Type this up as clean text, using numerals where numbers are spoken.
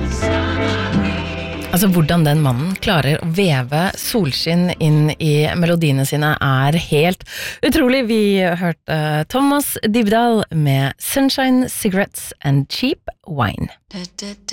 Altså, hvordan den mannen klarer å veve solskinn inn i melodiene sine helt utrolig. Vi hørte Thomas Dybdahl med Sunshine, Cigarettes and Cheap Wine.